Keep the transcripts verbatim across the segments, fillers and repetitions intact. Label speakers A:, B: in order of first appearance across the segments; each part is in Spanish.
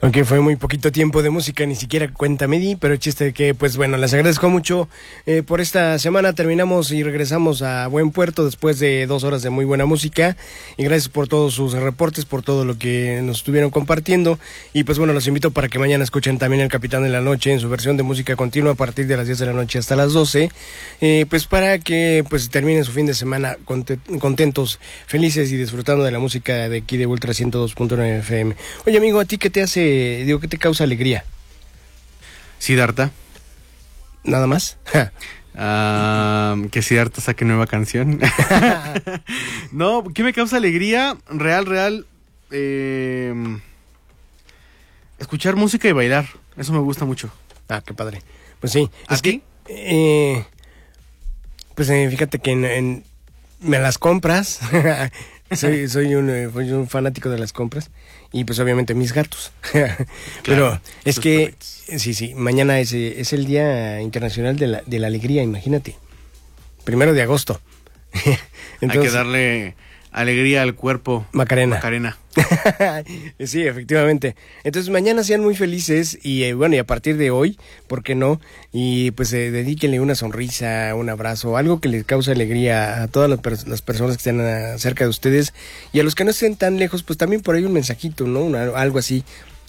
A: Aunque fue muy poquito tiempo de música, ni siquiera cuenta me di, pero el chiste de que, pues bueno, les agradezco mucho eh, por esta semana. Terminamos y regresamos a buen puerto después de dos horas de muy buena música. Y gracias por todos sus reportes, por todo lo que nos estuvieron compartiendo. Y pues bueno, los invito para que mañana escuchen también El Capitán de la Noche en su versión de música continua a partir de las diez de la noche hasta las doce. Eh, pues para que pues terminen su fin de semana contentos, felices y disfrutando de la música de aquí de Ultra ciento dos punto nueve F M. Oye, amigo, ¿a ti qué te hace? Digo, ¿qué te causa alegría?
B: Siddhartha.
A: ¿Nada más?
B: uh, que Siddhartha saque nueva canción. No, ¿qué me causa alegría? Real, real. Eh, escuchar música y bailar. Eso me gusta mucho.
A: Ah, qué padre. Pues sí.
B: ¿A
A: es
B: ti?
A: Que, eh, pues eh, fíjate que en, en, me las compras. soy, soy, un, eh, soy un fanático de las compras. Y pues obviamente mis gatos. Pero
B: claro,
A: es que,
B: perritos.
A: sí, sí, mañana es, es el Día Internacional de la, de la Alegría, imagínate. Primero de agosto.
B: Entonces, hay que darle alegría al cuerpo.
A: Macarena.
B: Macarena.
A: Sí, efectivamente. Entonces mañana sean muy felices y eh, bueno, y a partir de hoy, ¿por qué no? Y pues eh, dedíquenle una sonrisa, un abrazo, algo que les cause alegría a todas las, per- las personas que estén cerca de ustedes y a los que no estén tan lejos, pues también por ahí un mensajito, ¿no? Una, algo así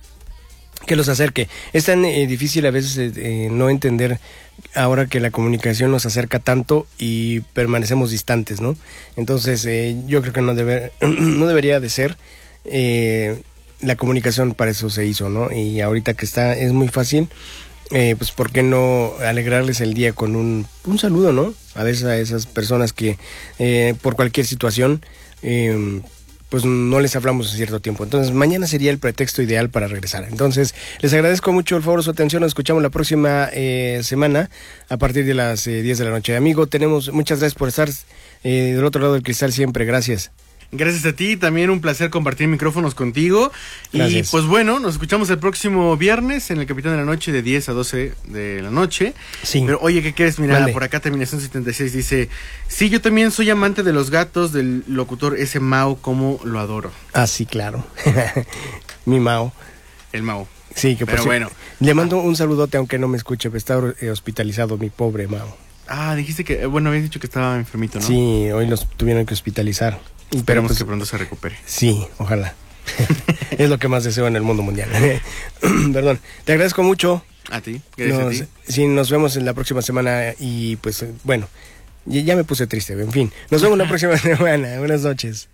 A: que los acerque. Es tan eh, difícil a veces eh, no entender ahora que la comunicación nos acerca tanto y permanecemos distantes, ¿no? Entonces eh, yo creo que no, debe, no debería de ser. Eh, la comunicación para eso se hizo, ¿no? Y ahorita que está, es muy fácil, eh, pues ¿por qué no alegrarles el día con un, un saludo, ¿no? A veces a esas personas que eh, por cualquier situación eh, pues no les hablamos en cierto tiempo. Entonces mañana sería el pretexto ideal para regresar. Entonces les agradezco mucho el favor, su atención. Nos escuchamos la próxima eh, semana a partir de las eh, diez de la noche. Amigo, tenemos muchas gracias por estar eh, del otro lado del cristal siempre. Gracias.
B: Gracias a ti, también un placer compartir micrófonos contigo.
A: Gracias.
B: Y pues bueno, nos escuchamos el próximo viernes en El Capitán de la Noche de diez a doce de la noche.
A: Sí.
B: Pero oye, ¿qué quieres? Mira,
A: Mande.
B: por acá terminación setenta y seis dice: sí, yo también soy amante de los gatos del locutor ese Mao, como lo adoro.
A: Ah, sí, claro. Mi Mao.
B: El Mao.
A: Sí, que por
B: Pero
A: si-
B: bueno.
A: Le mando un saludote aunque no me escuche, pero está eh, hospitalizado mi pobre Mao.
B: Ah, dijiste que, eh, bueno, habías dicho que estaba enfermito, ¿no?
A: Sí, hoy los tuvieron que hospitalizar. Pero
B: Esperemos
A: pues,
B: que pronto se recupere.
A: sí, ojalá. Es lo que más deseo en el mundo mundial. Perdón. Te agradezco mucho.
B: A ti, gracias
A: Nos,
B: a ti.
A: sí, nos vemos en la próxima semana y pues eh, bueno, ya, ya me puse triste, en fin. Nos vemos la próxima semana. Buenas noches.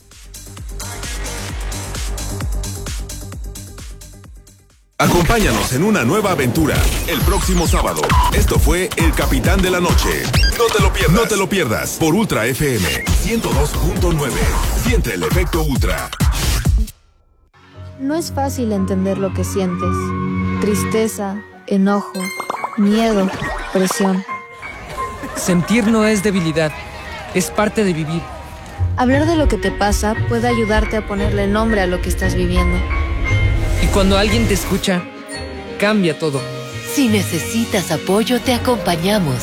C: Acompáñanos en una nueva aventura el próximo sábado. Esto fue El Capitán de la Noche. No te lo pierdas. No te lo pierdas por Ultra F M ciento dos punto nueve. Siente el efecto Ultra.
D: No es fácil entender lo que sientes. Tristeza, enojo, miedo, presión.
E: Sentir no es debilidad, es parte de vivir.
D: Hablar de lo que te pasa puede ayudarte a ponerle nombre a lo que estás viviendo.
E: Y cuando alguien te escucha, cambia todo.
F: Si necesitas apoyo, te acompañamos.